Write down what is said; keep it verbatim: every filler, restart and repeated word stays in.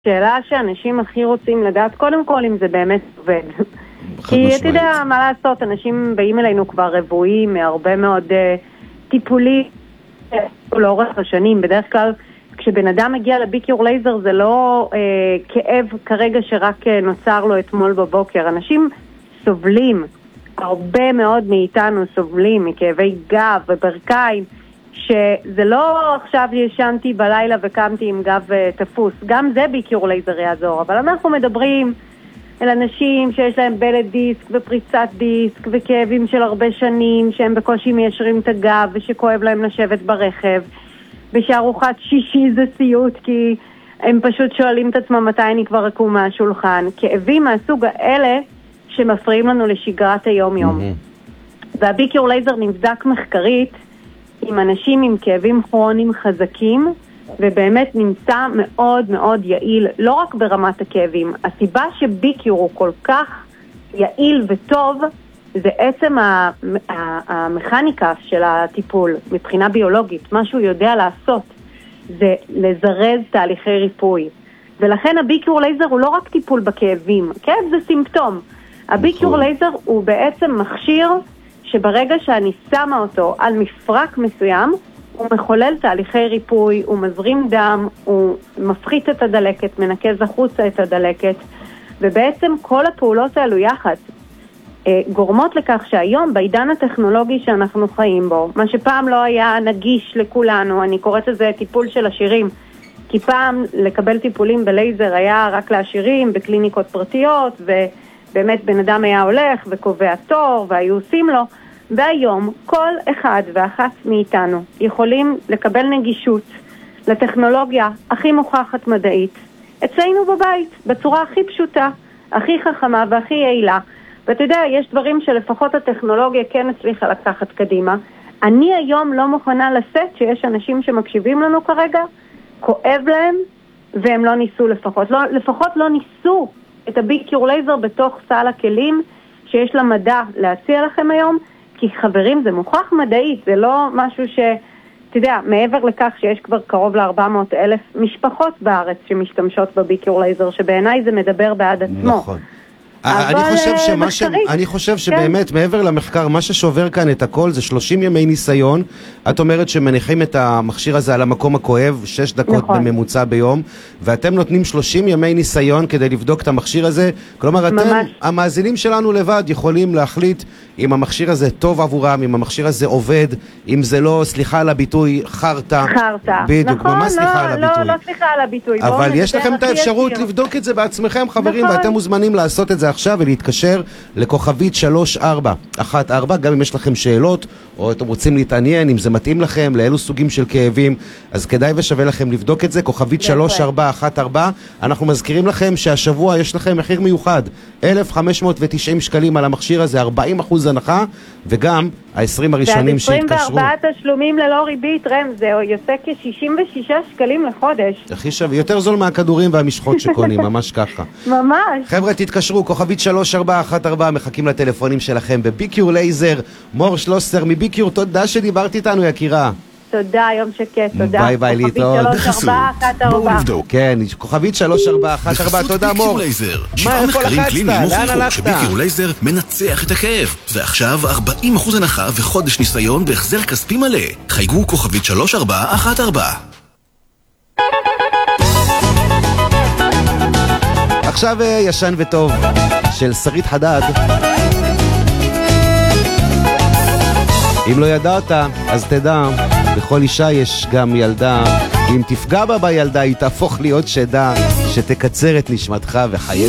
שאלה שאנשים הכי רוצים לדעת, קודם כל אם זה באמת עובד. כי אתה יודע מה לעשות, אנשים באים אלינו כבר רבועים מהרבה מאוד uh, טיפולים לאורך השנים. בדרך כלל כשבן אדם מגיע לביקיור לייזר זה לא uh, כאב כרגע שרק uh, נוצר לו אתמול בבוקר. אנשים סובלים, הרבה מאוד מאיתנו סובלים מכאבי גב וברכיים, שזה לא עכשיו ישנתי בלילה וקמתי עם גב תפוס. גם זה ביקיור לייזר יעזור, אבל אנחנו מדברים על אנשים שיש להם בלט דיסק ופריצת דיסק וכאבים של הרבה שנים, שהם בקושי מיישרים את הגב ושכואב להם לשבת ברכב, ושארוחת שישי זה סיוט כי הם פשוט שואלים את עצמם מתי אני כבר אקום מהשולחן. כאבים מהסוג האלה שמפריעים לנו לשגרת היום יום. Mm-hmm. והביקיור לייזר נבדק מחקרית עם אנשים עם כאבים כרוניים חזקים, ובאמת נמצא מאוד מאוד יעיל, לא רק ברמת הכאבים. הסיבה שביקיור הוא כל כך יעיל וטוב, זה עצם המכניקה של הטיפול, מבחינה ביולוגית. מה שהוא יודע לעשות זה לזרז תהליכי ריפוי. ולכן הביקיור לייזר הוא לא רק טיפול בכאבים, כאב זה סימפטום. הביקיור לייזר הוא בעצם מכשיר שברגע שאני שמה אותו על מפרק מסוים, הוא מחולל תהליכי ריפוי, הוא מזרים דם, הוא מפחית את הדלקת, מנקז החוצה את הדלקת, ובעצם כל הפעולות האלו יחד אה, גורמות לכך שהיום בעידן הטכנולוגי שאנחנו חיים בו, מה שפעם לא היה נגיש לכולנו, אני קוראת לזה טיפול של עשירים, כי פעם לקבל טיפולים בלייזר היה רק לעשירים, בקליניקות פרטיות, ובאמת בן אדם היה הולך וקובע תור והיו עושים לו, והיום כל אחד ואחת מאיתנו יכולים לקבל נגישות לטכנולוגיה הכי מוכחת מדעית אצלנו בבית, בצורה הכי פשוטה, הכי חכמה והכי יעילה. ואתה יודע, יש דברים שלפחות הטכנולוגיה כן הצליחה לקחת קדימה. אני היום לא מוכנה לשאת שיש אנשים שמקשיבים לנו כרגע, כואב להם, והם לא ניסו לפחות. לא, לפחות לא ניסו את הביקיור לייזר בתוך סל הכלים שיש למדע להציע לכם היום, כי חברים, זה מוכח מדעית, זה לא משהו ש... אתה יודע, מעבר לכך שיש כבר קרוב ל-ארבע מאות אלף משפחות בארץ שמשתמשות בביקיור לייזר, שבעיניי זה מדבר בעד עצמו. נכון. אני חושב שמה ש... אני חושב שבאמת מעבר למחקר, מה ששובר כאן את הכל זה שלושים ימי ניסיון. את אומרת שמניחים את המכשיר הזה על המקום הכואב, שש דקות בממוצע ביום, ואתם נותנים שלושים ימי ניסיון כדי לבדוק את המכשיר הזה. כלומר, אתם, המאזינים שלנו לבד יכולים להחליט אם המכשיר הזה טוב עבורם, אם המכשיר הזה עובד, אם זה לא, סליחה על הביטוי, חרטה. חרטה. בדיוק, נכון, ממש סליחה על הביטוי. לא, לא סליחה על הביטוי. אבל יש לכם את האפשרות לבדוק את זה בעצמכם, חברים, נכון. ואתם מוזמנים לעשות את זה עכשיו ולהתקשר לכוכבית שלוש ארבע אחת ארבע, גם אם יש לכם שאלות או אתם רוצים להתעניין אם זה מתאים לכם לאלו סוגים של כאבים, אז כדאי ושווה לכם לבדוק את זה. כוכבית שלוש ארבע אחת ארבע. אנחנו מזכירים לכם שהשבוע יש לכם מחיר מיוחד, אלף חמש מאות ותשעים שקלים על המכשיר הזה, ארבעים אחוז הנחה, וגם ה-עשרים הראשונים שהתקשרו. עשרים וארבעה תשלומים ללא ריבית, רם, זה יוצא כ-שישים ושישה שקלים לחודש. הכי שווה, יותר זול מהכדורים והמשחות שקונים, ממש ככה. ממש. חבר'ה, תתקשרו, כוכבית שלוש ארבע אחת ארבע, מחכים לטלפונים שלכם בביקיור לייזר. מור שלוסר מביקיור, תודה שדיברת איתנו, יקירה. תודה, יום שקט, תודה. ביי ביי, להתראות. כוכבית שלוש ארבע אחת ארבע. כן, כוכבית שלוש ארבע אחת ארבע, תודה מור. שבעה מחקרים קליניים הוכיחו שביקיור לייזר מנצח את הכאב. ועכשיו ארבעים אחוז הנחה וחודש ניסיון בהחזר כספי מלא. חייגו כוכבית שלוש ארבע אחת ארבע. עכשיו ישן וטוב של שרית חדד. אם לא ידעת, אז תדע, בכל אישה יש גם ילדה. אם תפגע בה בילדה, היא תהפוך להיות שדה, שתקצר את נשמתך וחייך.